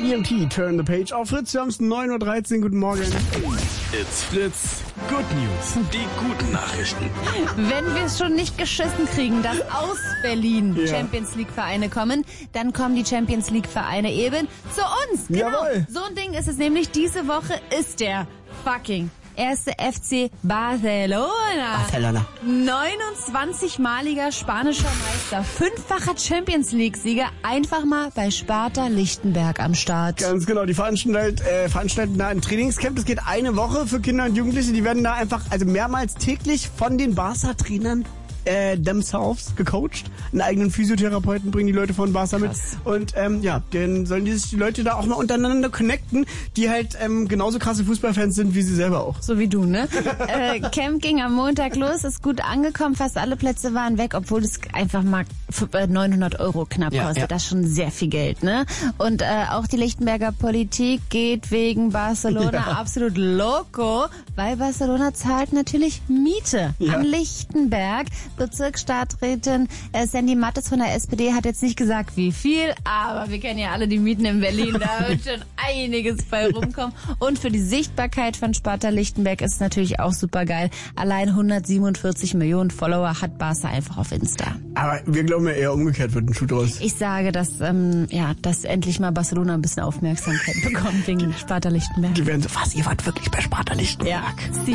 EDMT, Turn the Page auf Fritz. Wir haben es 9.13 Uhr. Guten Morgen. It's Fritz. Good News. Die guten Nachrichten. Wenn wir es schon nicht geschissen kriegen, dass aus Berlin Champions League Vereine kommen, dann kommen die Champions League Vereine eben zu uns. Genau. Jawohl. So ein Ding ist es nämlich. Diese Woche ist der fucking erste FC Barcelona. 29-maliger spanischer Meister, 5-facher Champions League-Sieger, einfach mal bei Sparta Lichtenberg am Start. Ganz genau, die veranstalten da ein Trainingscamp. Das geht eine Woche für Kinder und Jugendliche. Die werden da einfach, mehrmals täglich von den Barca-Trainern themselves gecoacht. Einen eigenen Physiotherapeuten bringen die Leute von Barca mit. Und dann sollen die Leute da auch mal untereinander connecten, die halt genauso krasse Fußballfans sind wie sie selber auch. So wie du, ne? Camp ging am Montag los, ist gut angekommen, fast alle Plätze waren weg, obwohl es einfach mal 900 € knapp kostet. Ja. Das ist schon sehr viel Geld, ne? Und auch die Lichtenberger Politik geht wegen Barcelona absolut loco, weil Barcelona zahlt natürlich Miete an Lichtenberg. Bezirksstadträtin Sandy Mattes von der SPD hat jetzt nicht gesagt, wie viel, aber wir kennen ja alle die Mieten in Berlin, da wird schon einiges bei rumkommen. Und für die Sichtbarkeit von Sparta Lichtenberg ist es natürlich auch super geil. Allein 147 Millionen Follower hat Barca einfach auf Insta. Aber wir glauben ja eher umgekehrt wird ein Schuh draus. Ich sage, dass endlich mal Barcelona ein bisschen Aufmerksamkeit bekommt wegen Sparta Lichtenberg. Die werden so, was, ihr wart wirklich bei Sparta Lichtenberg? Ja.